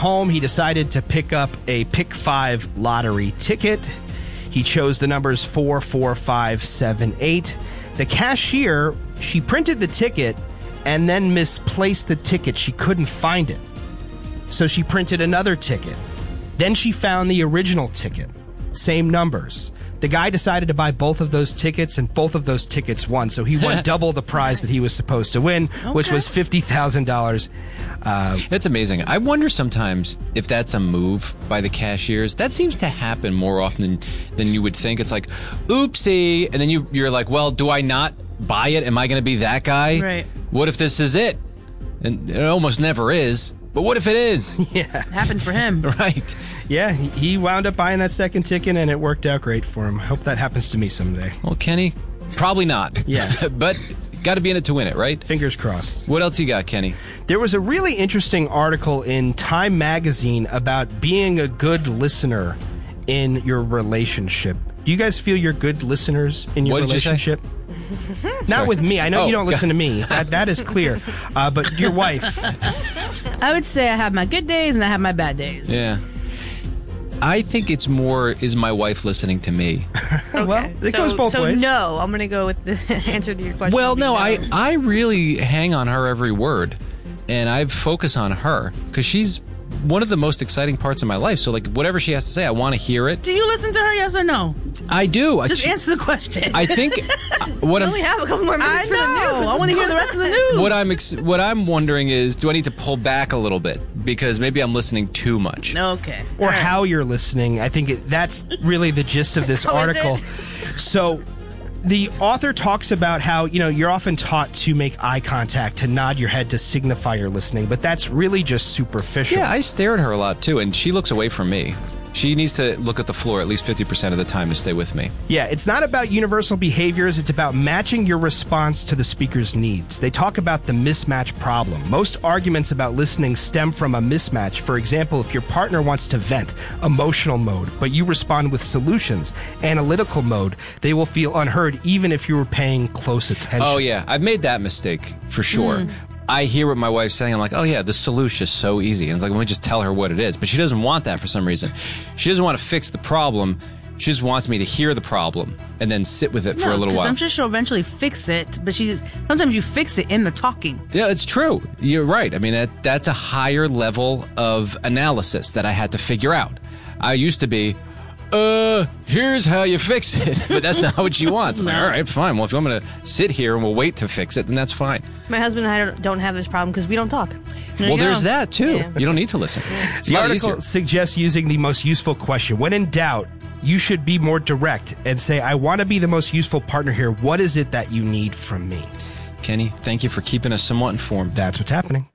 home, he decided to pick up a Pick 5 lottery ticket. He chose the numbers 4, 4, 5, 7, 8. The cashier, she printed the ticket and then misplaced the ticket. She couldn't find it. So she printed another ticket. Then she found the original ticket. Same numbers. The guy decided to buy both of those tickets, and both of those tickets won. So he won double the prize that he was supposed to win, which was $50,000. That's amazing. I wonder sometimes if that's a move by the cashiers. That seems to happen more often than you would think. It's like, oopsie. And then you're like, well, do I not buy it? Am I going to be that guy? Right. What if this is it? And it almost never is. But what if it is? Yeah. It happened for him. Right. Yeah, he wound up buying that second ticket, and it worked out great for him. Hope that happens to me someday. Well, Kenny, probably not. Yeah. But got to be in it to win it, right? Fingers crossed. What else you got, Kenny? There was a really interesting article in Time Magazine about being a good listener in your relationship. Do you guys feel you're good listeners in your relationship? Not with me. I know you don't listen to me. That is clear. But your wife. I would say I have my good days and I have my bad days. Yeah. I think it's more, is my wife listening to me? Well, it goes both ways. So no, I'm going to go with the answer to your question. Well, no, I really hang on her every word, and I focus on her because she's one of the most exciting parts of my life. So, like, whatever she has to say, I want to hear it. Do you listen to her, yes or no? I do. Just answer the question. I think we only have a couple more minutes for the news. I want to hear the rest of the news. What I'm wondering is, do I need to pull back a little bit? Because maybe I'm listening too much. Okay. Or how you're listening. I think that's really the gist of this article. So the author talks about how, you're often taught to make eye contact, to nod your head to signify you're listening, but that's really just superficial. Yeah, I stare at her a lot, too, and she looks away from me. She needs to look at the floor at least 50% of the time to stay with me. Yeah, it's not about universal behaviors. It's about matching your response to the speaker's needs. They talk about the mismatch problem. Most arguments about listening stem from a mismatch. For example, if your partner wants to vent, emotional mode, but you respond with solutions, analytical mode, they will feel unheard even if you were paying close attention. Oh, yeah. I've made that mistake, for sure. I hear what my wife's saying. I'm like, oh, yeah, the solution is so easy. And it's like, let me just tell her what it is. But she doesn't want that for some reason. She doesn't want to fix the problem. She just wants me to hear the problem and then sit with it for a little while. I'm sure she'll eventually fix it, but sometimes you fix it in the talking. Yeah, it's true. You're right. I mean, that's a higher level of analysis that I had to figure out. I used to be, here's how you fix it. But that's not what she wants. It's like, all right, fine. Well, if you want me to sit here and we'll wait to fix it, then that's fine. My husband and I don't have this problem because we don't talk. Well, there's that, too. Yeah. You don't need to listen. It's the article suggests using the most useful question. When in doubt, you should be more direct and say, I want to be the most useful partner here. What is it that you need from me? Kenny, thank you for keeping us somewhat informed. That's what's happening.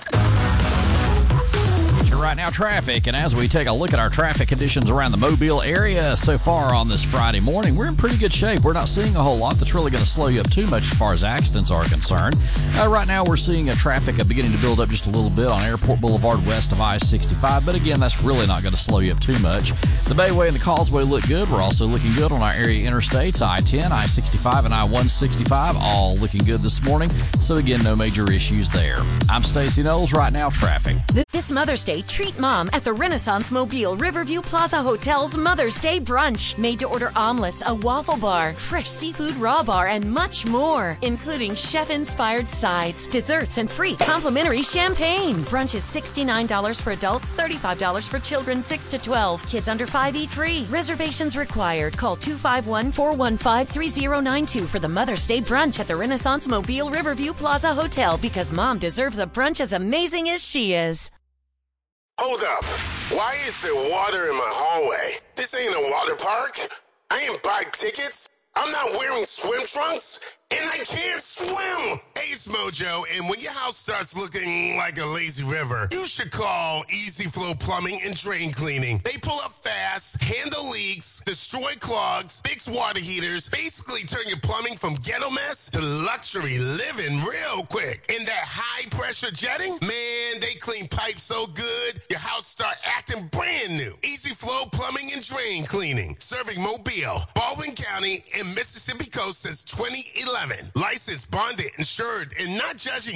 Right now, traffic, and as we take a look at our traffic conditions around the Mobile area so far on this Friday morning, we're in pretty good shape. We're not seeing a whole lot that's really going to slow you up too much as far as accidents are concerned. Right now, we're seeing traffic beginning to build up just a little bit on Airport Boulevard west of I-65, but again, that's really not going to slow you up too much. The Bayway and the Causeway look good. We're also looking good on our area interstates, I-10, I-65, and I-165, all looking good this morning. So again, no major issues there. I'm Stacey Knowles. Right now, traffic. This Mother's Day, treat Mom at the Renaissance Mobile Riverview Plaza Hotel's Mother's Day brunch. Made-to-order omelets, a waffle bar, fresh seafood raw bar, and much more, including chef-inspired sides, desserts, and free complimentary champagne. Brunch is $69 for adults, $35 for children 6 to 12. Kids under 5 eat free. Reservations required. Call 251-415-3092 for the Mother's Day brunch at the Renaissance Mobile Riverview Plaza Hotel, because Mom deserves a brunch as amazing as she is. Hold up. Why is there water in my hallway? This ain't a water park. I ain't buy tickets. I'm not wearing swim trunks. And I can't swim. Hey, it's Mojo, and when your house starts looking like a lazy river, you should call Easy Flow Plumbing and Drain Cleaning. They pull up fast, handle leaks, destroy clogs, fix water heaters, basically turn your plumbing from ghetto mess to luxury living real quick. And that high-pressure jetting, man, they clean pipes so good, your house start acting brand new. Easy Flow Plumbing and Drain Cleaning, serving Mobile, Baldwin County, and Mississippi Coast since 2011. Licensed, bonded, insured, and not judging